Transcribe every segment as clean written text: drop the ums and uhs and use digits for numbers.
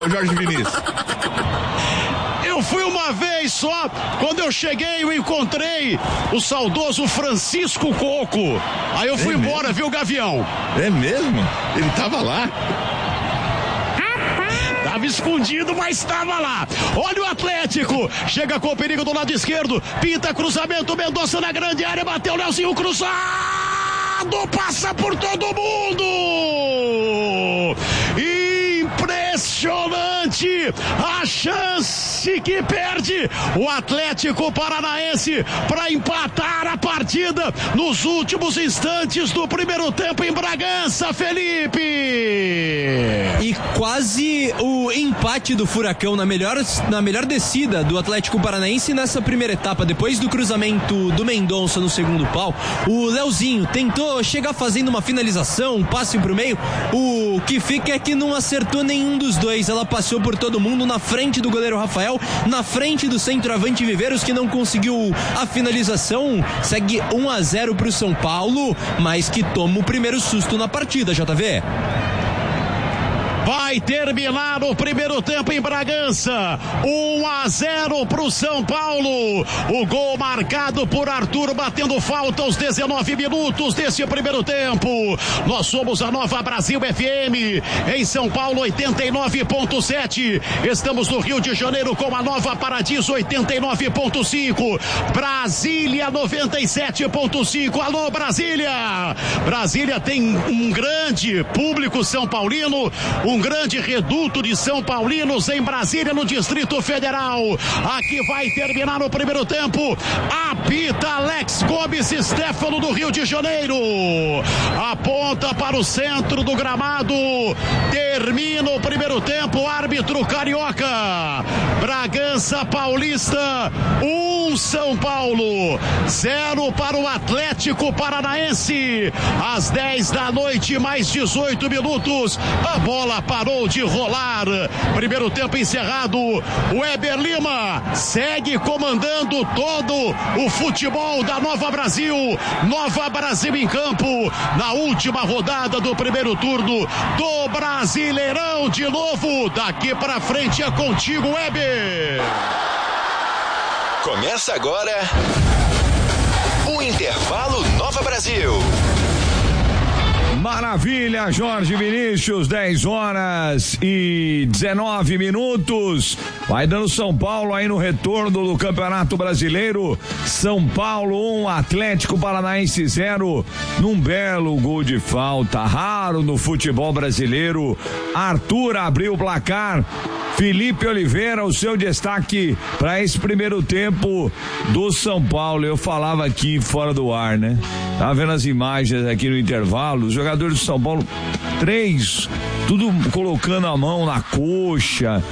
Jorge Vinícius? Eu fui uma vez só, quando eu cheguei eu encontrei o saudoso Francisco Coco. Aí eu fui embora, mesmo? Viu, Gavião? É mesmo? Ele tava lá? Tava escondido, mas estava lá. Olha o Atlético, chega com o perigo do lado esquerdo, pinta cruzamento, Mendonça na grande área, bateu o Leozinho cruzado, passa por todo mundo. Impressionante a chance que perde o Atlético Paranaense para empatar a partida nos últimos instantes do primeiro tempo em Bragança, Felipe. E quase o empate do Furacão na melhor descida do Atlético Paranaense nessa primeira etapa, depois do cruzamento do Mendonça no segundo pau. O Leozinho tentou chegar fazendo uma finalização, um passe pro meio, o que fica é que não acertou nenhum dos dois. Ela passou por todo mundo, na frente do goleiro Rafael, na frente do centroavante Viveiros, que não conseguiu a finalização. Segue 1-0 pro São Paulo, mas que toma o primeiro susto na partida, JV. Vai terminar o primeiro tempo em Bragança, 1-0 pro São Paulo. O gol marcado por Arthur, batendo falta aos 19 minutos desse primeiro tempo. Nós somos a Nova Brasil FM, em São Paulo 89.7. Estamos no Rio de Janeiro com a Nova Paradiso 89.5. Brasília 97.5. Alô, Brasília! Brasília tem um grande público são paulino, um grande reduto de São Paulinos em Brasília, no Distrito Federal. Aqui vai terminar o primeiro tempo. Apita Alex Gomes Stefano do Rio de Janeiro. Aponta para o centro do gramado. Termina o primeiro tempo. Árbitro carioca. Bragança Paulista 1, São Paulo 0 para o Atlético Paranaense. Às 10 da noite, mais 18 minutos. A bola parou de rolar. Primeiro tempo encerrado. O Weber Lima segue comandando todo o futebol da Nova Brasil. Nova Brasil em campo na última rodada do primeiro turno do Brasileirão. De novo, daqui pra frente é contigo, Weber. Começa agora o Intervalo Nova Brasil. Maravilha, Jorge Vinícius, 10h19. Vai dando São Paulo aí no retorno do Campeonato Brasileiro. São Paulo 1, Atlético Paranaense 0, num belo gol de falta, raro no futebol brasileiro. Arthur abriu o placar. Felipe Oliveira, o seu destaque para esse primeiro tempo do São Paulo. Eu falava aqui fora do ar, né? Tava vendo as imagens aqui no intervalo. Os jogadores do São Paulo, 3, tudo colocando a mão na coxa,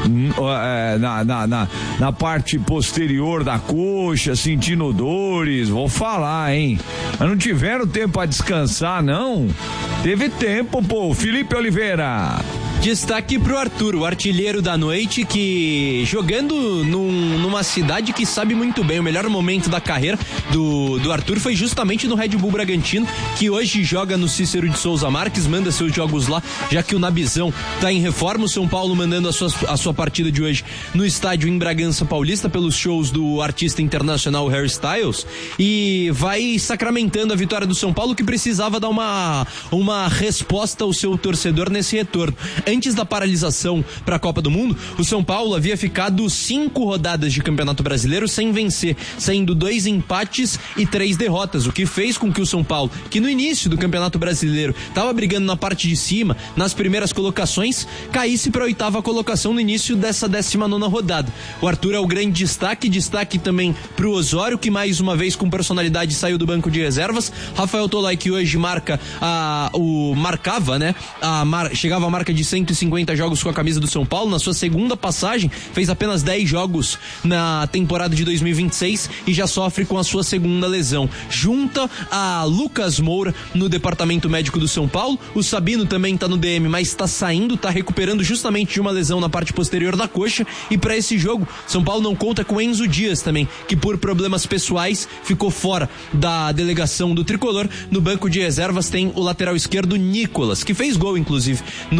na parte posterior da coxa, sentindo dores. Vou falar, hein? Mas não tiveram tempo para descansar, não? Teve tempo, pô. Felipe Oliveira. Destaque pro Arthur, o artilheiro da noite, que jogando numa cidade que sabe muito bem, o melhor momento da carreira do Arthur foi justamente no Red Bull Bragantino, que hoje joga no Cícero de Souza Marques, manda seus jogos lá, já que o Nabizão tá em reforma. O São Paulo mandando a sua partida de hoje no estádio em Bragança Paulista, pelos shows do artista internacional Harry Styles, e vai sacramentando a vitória do São Paulo, que precisava dar uma resposta ao seu torcedor nesse retorno. Antes da paralisação para a Copa do Mundo, o São Paulo havia ficado 5 rodadas de Campeonato Brasileiro sem vencer, saindo 2 empates e 3 derrotas, o que fez com que o São Paulo, que no início do Campeonato Brasileiro estava brigando na parte de cima, nas primeiras colocações, caísse para a 8ª colocação no início dessa 19ª rodada. O Arthur é o grande destaque também pro Osório, que mais uma vez com personalidade saiu do banco de reservas. Rafael Tolai, que hoje chegava a marca de 150 jogos com a camisa do São Paulo. Na sua segunda passagem, fez apenas 10 jogos na temporada de 2026 e já sofre com a sua segunda lesão. Junta a Lucas Moura no departamento médico do São Paulo. O Sabino também tá no DM, mas está saindo, tá recuperando justamente de uma lesão na parte posterior da coxa. E para esse jogo, São Paulo não conta com Enzo Dias também, que por problemas pessoais ficou fora da delegação do tricolor. No banco de reservas tem o lateral esquerdo Nicolas, que fez gol inclusive num dos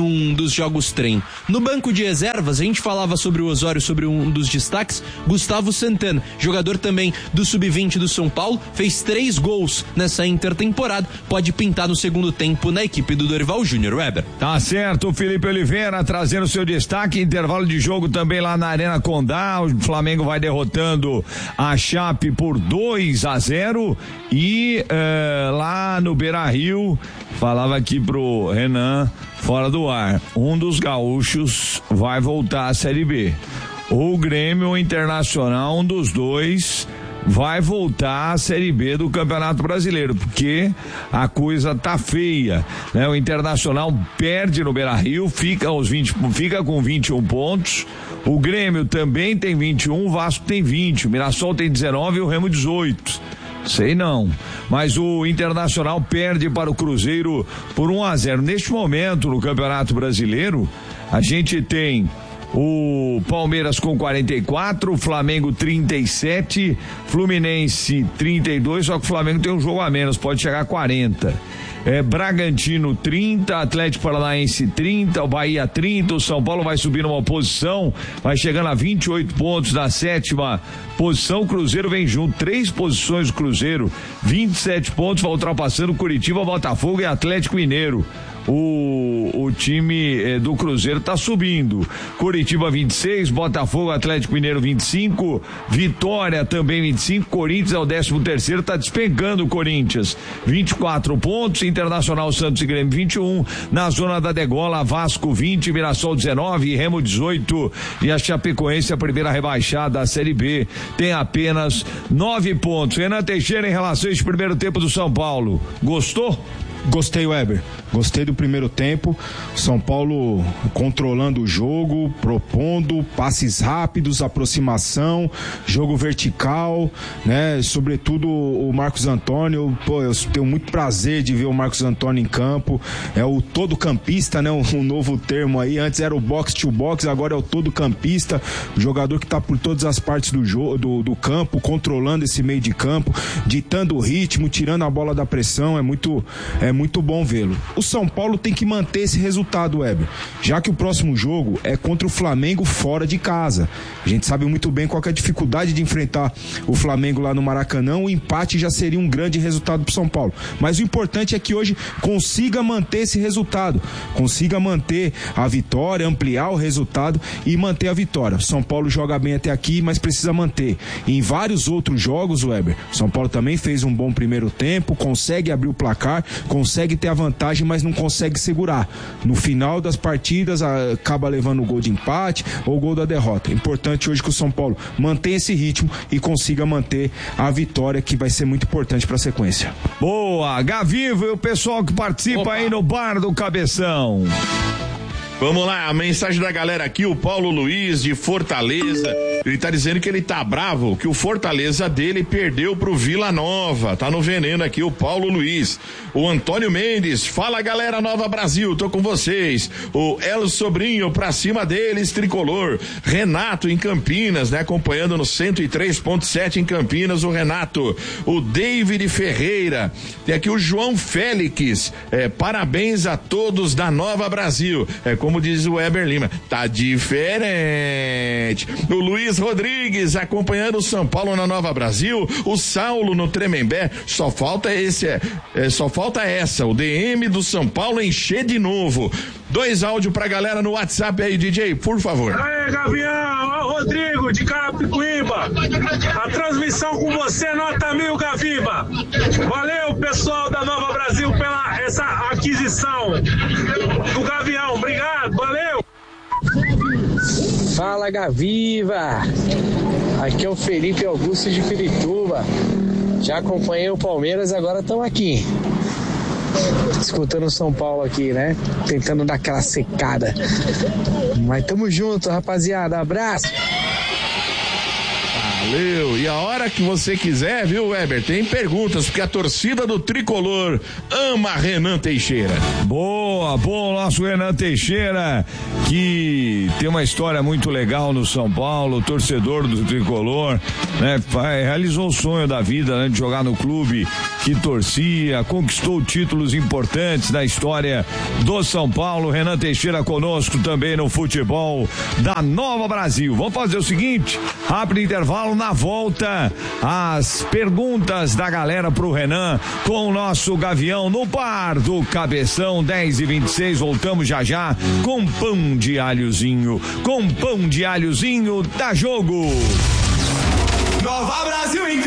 dos jogos treino. No banco de reservas, a gente falava sobre o Osório, sobre um dos destaques, Gustavo Santana, jogador também do Sub-20 do São Paulo, fez 3 gols nessa intertemporada, pode pintar no segundo tempo na equipe do Dorival Júnior. Weber. Tá certo, o Felipe Oliveira trazendo seu destaque, intervalo de jogo também lá na Arena Condá, o Flamengo vai derrotando a Chape por 2-0 e lá no Beira-Rio, falava aqui pro Renan, fora do ar, um dos gaúchos vai voltar à Série B. O Grêmio, o Internacional, um dos dois vai voltar à Série B do Campeonato Brasileiro, porque a coisa tá feia, né? O Internacional perde no Beira-Rio, fica com 21 pontos, o Grêmio também tem 21, o Vasco tem 20, o Mirassol tem 19 e o Remo 18. Sei não, mas o Internacional perde para o Cruzeiro por 1-0. Neste momento, no Campeonato Brasileiro, a gente tem o Palmeiras com 44, o Flamengo 37, Fluminense 32, só que o Flamengo tem um jogo a menos, pode chegar a 40. Bragantino 30, Atlético Paranaense 30, o Bahia 30, o São Paulo vai subir uma posição, vai chegando a 28 pontos da 7ª posição, o Cruzeiro vem junto, 3 posições do Cruzeiro, 27 pontos, vai ultrapassando Curitiba, Botafogo e Atlético Mineiro. O time do Cruzeiro tá subindo. Curitiba 26, Botafogo, Atlético Mineiro 25, Vitória também 25, Corinthians é o 13º, tá despencando o Corinthians, 24 pontos, Internacional, Santos e Grêmio 21, na zona da degola, Vasco 20, Mirassol 19, Remo 18 e a Chapecoense, a primeira rebaixada da Série B, tem apenas 9 pontos. Renan Teixeira, em relação a esse primeiro tempo do São Paulo, gostou? Gostei, Weber. Gostei do primeiro tempo. São Paulo controlando o jogo, propondo passes rápidos, aproximação, jogo vertical, né? Sobretudo o Marcos Antônio. Pô, eu tenho muito prazer de ver o Marcos Antônio em campo. É o todo campista, né? Um novo termo aí. Antes era o box to box, agora é o todo campista. O jogador que tá por todas as partes do jogo, do campo, controlando esse meio de campo, ditando o ritmo, tirando a bola da pressão. É muito bom vê-lo. O São Paulo tem que manter esse resultado, Weber, já que o próximo jogo é contra o Flamengo fora de casa. A gente sabe muito bem qual que é a dificuldade de enfrentar o Flamengo lá no Maracanã. O empate já seria um grande resultado para o São Paulo, mas o importante é que hoje consiga manter esse resultado, consiga manter a vitória, ampliar o resultado e manter a vitória. O São Paulo joga bem até aqui, mas precisa manter. E em vários outros jogos, Weber, o São Paulo também fez um bom primeiro tempo, consegue abrir o placar, consegue ter a vantagem, mas não consegue segurar. No final das partidas acaba levando o gol de empate ou o gol da derrota. É importante hoje que o São Paulo mantenha esse ritmo e consiga manter a vitória, que vai ser muito importante para a sequência. Boa, Gavivo e o pessoal que participa aí no Bar do Cabeção. Vamos lá, a mensagem da galera aqui, o Paulo Luiz de Fortaleza, ele tá dizendo que ele tá bravo, que o Fortaleza dele perdeu pro Vila Nova, tá no veneno aqui o Paulo Luiz. O Antônio Mendes, fala galera Nova Brasil, tô com vocês. O El Sobrinho, pra cima deles, tricolor. Renato em Campinas, né, acompanhando no 103.7 em Campinas, o Renato. O David Ferreira, tem aqui o João Félix, parabéns a todos da Nova Brasil, como diz o Weber Lima, tá diferente. O Luiz Rodrigues acompanhando o São Paulo na Nova Brasil, o Saulo no Tremembé, só falta essa, o DM do São Paulo encher de novo. 2 áudios pra galera no WhatsApp aí, DJ, por favor. Aê, Gavião, ó, Rodrigo de Carapicuíba, a transmissão com você, nota 1000, Gaviba. Valeu, pessoal da Nova Brasil, pela essa aquisição do Gavião, obrigado, valeu. Fala, Gaviva, aqui é o Felipe Augusto de Pirituba, já acompanhei o Palmeiras, agora estamos aqui escutando o São Paulo aqui, né? Tentando dar aquela secada. Mas tamo junto, rapaziada. Abraço. Valeu. E a hora que você quiser, viu, Weber? Tem perguntas, porque a torcida do Tricolor ama Renan Teixeira. Boa, bom, nosso Renan Teixeira, que tem uma história muito legal no São Paulo, torcedor do Tricolor, né? Realizou o sonho da vida, né? De jogar no clube que torcia, conquistou títulos importantes na história do São Paulo. Renan Teixeira conosco também no futebol da Nova Brasil. Vamos fazer o seguinte, rápido intervalo, na volta as perguntas da galera pro Renan com o nosso Gavião no par do Cabeção. 10h26, voltamos já com pão de alhozinho, da Jogo. Nova Brasil